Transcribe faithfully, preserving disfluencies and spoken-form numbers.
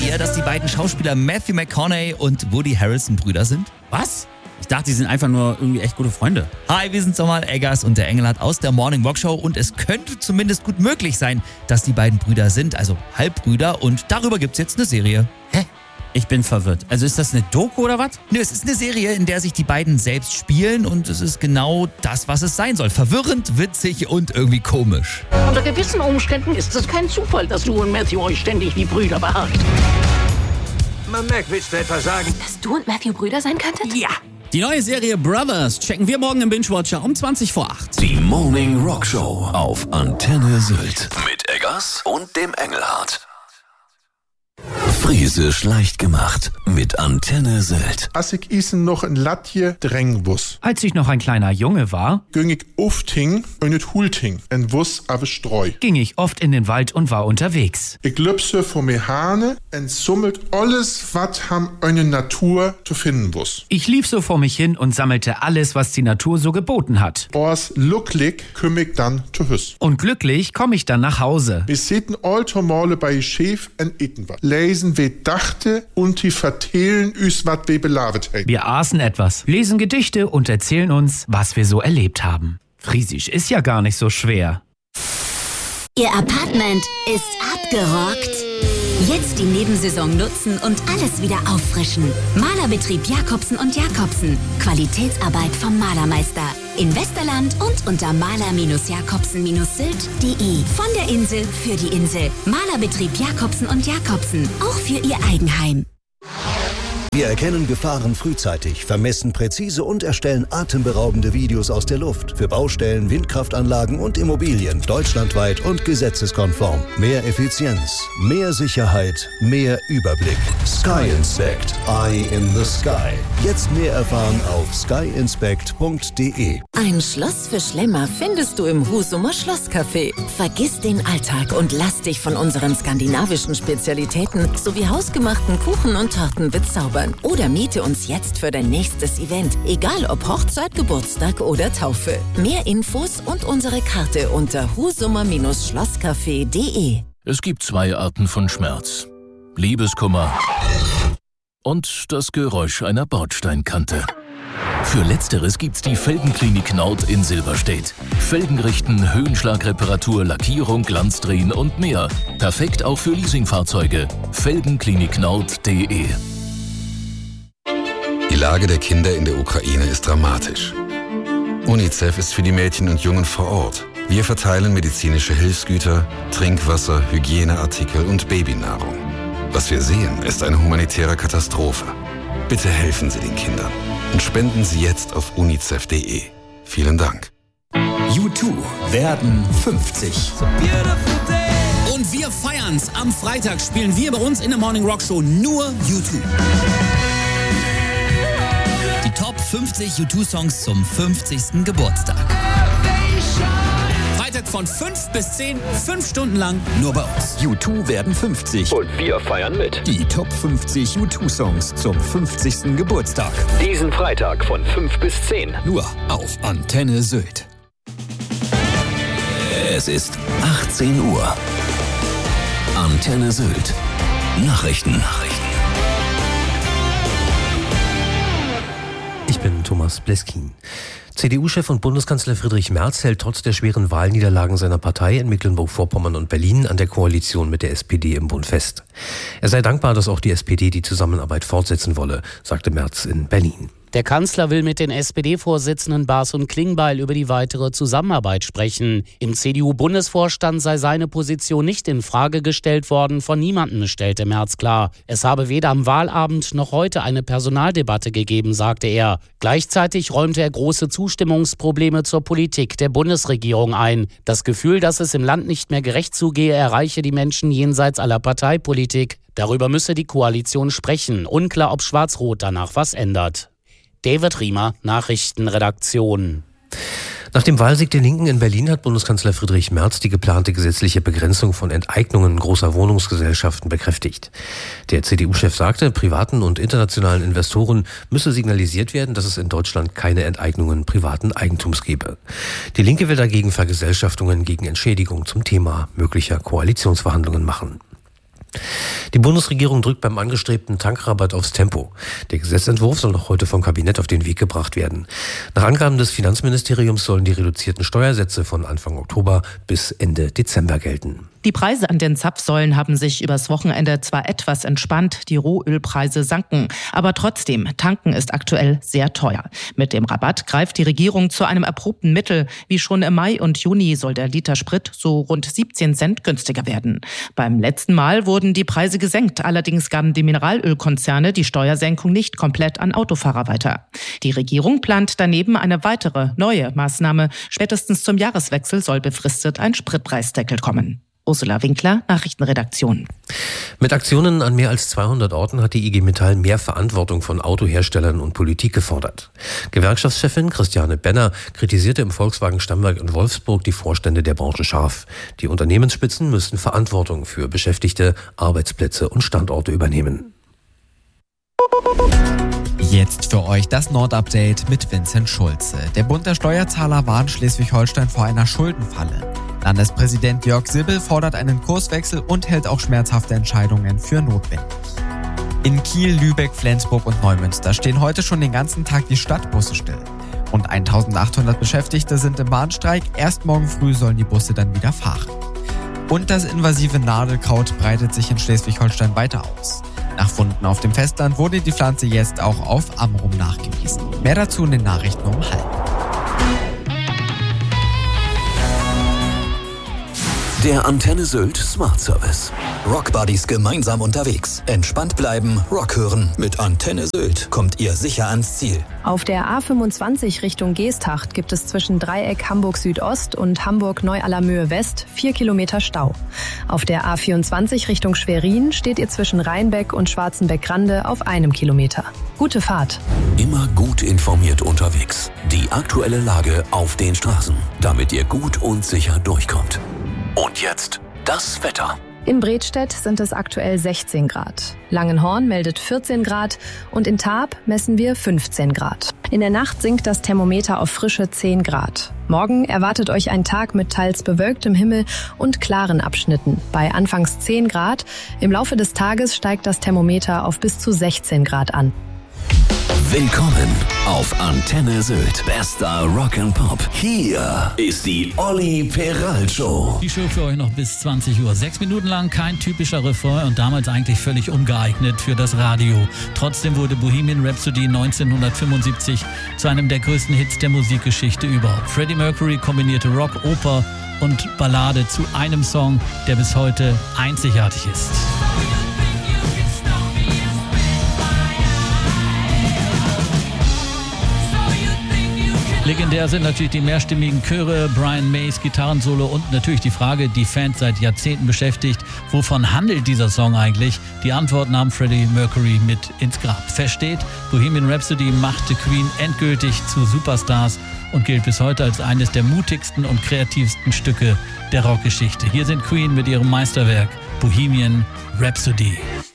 ihr, dass die beiden Schauspieler Matthew McConaughey und Woody Harrelson Brüder sind? Was? Ich dachte, die sind einfach nur irgendwie echt gute Freunde. Hi, wir sind nochmal Eggers und der Engelhardt aus der Morning Rock Show und es könnte zumindest gut möglich sein, dass die beiden Brüder sind, also Halbbrüder, und darüber gibt's jetzt eine Serie. Hä? Ich bin verwirrt. Also ist das eine Doku oder was? Nö, es ist eine Serie, in der sich die beiden selbst spielen und es ist genau das, was es sein soll. Verwirrend, witzig und irgendwie komisch. Unter gewissen Umständen ist es kein Zufall, dass du und Matthew euch ständig wie Brüder behagt. Man merkt, willst du etwas sagen? Dass du und Matthew Brüder sein könntet? Ja. Die neue Serie Brothers checken wir morgen im Binge-Watcher um zwanzig vor acht. Die Morning Rock Show auf Antenne Sylt. Mit Eggers und dem Engelhardt. Friesisch leicht gemacht mit Antenne Sylt. Als ich isen noch ein Latje drängen wuss. Als ich noch ein kleiner Junge war, ging ich oft hin und nicht hult hin en wuss ave Streu. ging ich oft in den Wald und war unterwegs. Ich lüpse vor mir Hane en summelt alles, wat ham eine Natur zu finden wuss. Ich lief so vor mich hin und sammelte alles, was die Natur so geboten hat. Ors lucklig kümm ich dann zu Hüss. Und glücklich komme ich dann nach Hause. Wir sitten alter Male bei Chef en eten wat. Lesen we dachte und die vertellen üs wat we belavet heit. Wir aßen etwas, lesen Gedichte und erzählen uns, was wir so erlebt haben. Friesisch ist ja gar nicht so schwer. Ihr Apartment ist abgerockt? Jetzt die Nebensaison nutzen und alles wieder auffrischen. Malerbetrieb Jakobsen und Jakobsen. Qualitätsarbeit vom Malermeister. In Westerland und unter maler Jakobsen Sylt punkt de. Von der Insel für die Insel. Malerbetrieb Jakobsen und Jakobsen. Auch für Ihr Eigenheim. Wir erkennen Gefahren frühzeitig, vermessen präzise und erstellen atemberaubende Videos aus der Luft. Für Baustellen, Windkraftanlagen und Immobilien. Deutschlandweit und gesetzeskonform. Mehr Effizienz, mehr Sicherheit, mehr Überblick. Sky Inspect. Eye in the Sky. Jetzt mehr erfahren auf sky inspect punkt de. Ein Schloss für Schlemmer findest du im Husumer Schlosscafé. Vergiss den Alltag und lass dich von unseren skandinavischen Spezialitäten sowie hausgemachten Kuchen und Torten bezaubern. Oder miete uns jetzt für dein nächstes Event, egal ob Hochzeit, Geburtstag oder Taufe. Mehr Infos und unsere Karte unter husummer schlosscafé punkt de. Es gibt zwei Arten von Schmerz. Liebeskummer und das Geräusch einer Bordsteinkante. Für Letzteres gibt's die Felgenklinik Nord in Silberstedt. Felgenrichten, Höhenschlagreparatur, Lackierung, Glanzdrehen und mehr. Perfekt auch für Leasingfahrzeuge. felgenklinik nord punkt de. Die Lage der Kinder in der Ukraine ist dramatisch. UNICEF ist für die Mädchen und Jungen vor Ort. Wir verteilen medizinische Hilfsgüter, Trinkwasser, Hygieneartikel und Babynahrung. Was wir sehen, ist eine humanitäre Katastrophe. Bitte helfen Sie den Kindern und spenden Sie jetzt auf unicef punkt de. Vielen Dank. U zwei werden fünfzig. Und wir feiern's. Am Freitag spielen wir bei uns in der Morning Rock Show nur U zwei. Die Top fünfzig U zwei Songs zum fünfzigsten Geburtstag. Freitag von fünf bis zehn, fünf Stunden lang nur bei uns. U zwei werden fünfzig. Und wir feiern mit. Die Top fünfzig U zwei Songs zum fünfzigsten Geburtstag. Diesen Freitag von fünf bis zehn. Nur auf Antenne Sylt. Es ist achtzehn Uhr. Antenne Sylt. Nachrichten. Nachrichten. Ich bin Thomas Bleskin. C D U-Chef und Bundeskanzler Friedrich Merz hält trotz der schweren Wahlniederlagen seiner Partei in Mecklenburg-Vorpommern und Berlin an der Koalition mit der S P D im Bund fest. Er sei dankbar, dass auch die S P D die Zusammenarbeit fortsetzen wolle, sagte Merz in Berlin. Der Kanzler will mit den S P D-Vorsitzenden Baas und Klingbeil über die weitere Zusammenarbeit sprechen. Im C D U-Bundesvorstand sei seine Position nicht in Frage gestellt worden, von niemandem, stellte Merz klar. Es habe weder am Wahlabend noch heute eine Personaldebatte gegeben, sagte er. Gleichzeitig räumte er große Zustimmungsprobleme zur Politik der Bundesregierung ein. Das Gefühl, dass es im Land nicht mehr gerecht zugehe, erreiche die Menschen jenseits aller Parteipolitik. Darüber müsse die Koalition sprechen. Unklar, ob Schwarz-Rot danach was ändert. David Riemer, Nachrichtenredaktion. Nach dem Wahlsieg der Linken in Berlin hat Bundeskanzler Friedrich Merz die geplante gesetzliche Begrenzung von Enteignungen großer Wohnungsgesellschaften bekräftigt. Der C D U-Chef sagte, privaten und internationalen Investoren müsse signalisiert werden, dass es in Deutschland keine Enteignungen privaten Eigentums gebe. Die Linke will dagegen Vergesellschaftungen gegen Entschädigung zum Thema möglicher Koalitionsverhandlungen machen. Die Bundesregierung drückt beim angestrebten Tankrabatt aufs Tempo. Der Gesetzentwurf soll noch heute vom Kabinett auf den Weg gebracht werden. Nach Angaben des Finanzministeriums sollen die reduzierten Steuersätze von Anfang Oktober bis Ende Dezember gelten. Die Preise an den Zapfsäulen haben sich übers Wochenende zwar etwas entspannt, die Rohölpreise sanken, aber trotzdem, tanken ist aktuell sehr teuer. Mit dem Rabatt greift die Regierung zu einem erprobten Mittel. Wie schon im Mai und Juni soll der Liter Sprit so rund siebzehn Cent günstiger werden. Beim letzten Mal wurden die Preise gesenkt, allerdings gaben die Mineralölkonzerne die Steuersenkung nicht komplett an Autofahrer weiter. Die Regierung plant daneben eine weitere, neue Maßnahme. Spätestens zum Jahreswechsel soll befristet ein Spritpreisdeckel kommen. Ursula Winkler, Nachrichtenredaktion. Mit Aktionen an mehr als zweihundert Orten hat die I G Metall mehr Verantwortung von Autoherstellern und Politik gefordert. Gewerkschaftschefin Christiane Benner kritisierte im Volkswagen-Stammwerk in Wolfsburg die Vorstände der Branche scharf. Die Unternehmensspitzen müssten Verantwortung für Beschäftigte, Arbeitsplätze und Standorte übernehmen. Jetzt für euch das Nord-Update mit Vincent Schulze. Der Bund der Steuerzahler warnt Schleswig-Holstein vor einer Schuldenfalle. Landespräsident Jörg Sibbel fordert einen Kurswechsel und hält auch schmerzhafte Entscheidungen für notwendig. In Kiel, Lübeck, Flensburg und Neumünster stehen heute schon den ganzen Tag die Stadtbusse still. Rund eintausendachthundert Beschäftigte sind im Bahnstreik. Erst morgen früh sollen die Busse dann wieder fahren. Und das invasive Nadelkraut breitet sich in Schleswig-Holstein weiter aus. Nach Funden auf dem Festland wurde die Pflanze jetzt auch auf Amrum nachgewiesen. Mehr dazu in den Nachrichten um halb. Der Antenne Sylt Smart Service. Rock Buddies gemeinsam unterwegs. Entspannt bleiben, Rock hören. Mit Antenne Sylt kommt ihr sicher ans Ziel. Auf der A fünfundzwanzig Richtung Geesthacht gibt es zwischen Dreieck Hamburg Südost und Hamburg Neu-Allermöhe West vier Kilometer Stau. Auf der A vierundzwanzig Richtung Schwerin steht ihr zwischen Rheinbeck und Schwarzenbeck-Grande auf einem Kilometer. Gute Fahrt. Immer gut informiert unterwegs. Die aktuelle Lage auf den Straßen, damit ihr gut und sicher durchkommt. Und jetzt das Wetter. In Bredstedt sind es aktuell sechzehn Grad. Langenhorn meldet vierzehn Grad und in Taab messen wir fünfzehn Grad. In der Nacht sinkt das Thermometer auf frische zehn Grad. Morgen erwartet euch ein Tag mit teils bewölktem Himmel und klaren Abschnitten. Bei anfangs zehn Grad. Im Laufe des Tages steigt das Thermometer auf bis zu sechzehn Grad an. Willkommen auf Antenne Sylt. Bester Rock and Pop. Hier ist die Olli Peralt Show. Die Show für euch noch bis zwanzig Uhr. Sechs Minuten lang kein typischer Refrain und damals eigentlich völlig ungeeignet für das Radio. Trotzdem wurde Bohemian Rhapsody neunzehnhundertfünfundsiebzig zu einem der größten Hits der Musikgeschichte überhaupt. Freddie Mercury kombinierte Rock, Oper und Ballade zu einem Song, der bis heute einzigartig ist. Legendär sind natürlich die mehrstimmigen Chöre, Brian Mays Gitarrensolo und natürlich die Frage, die Fans seit Jahrzehnten beschäftigt, wovon handelt dieser Song eigentlich? Die Antwort nahm Freddie Mercury mit ins Grab. Fest steht, Bohemian Rhapsody machte Queen endgültig zu Superstars und gilt bis heute als eines der mutigsten und kreativsten Stücke der Rockgeschichte. Hier sind Queen mit ihrem Meisterwerk Bohemian Rhapsody.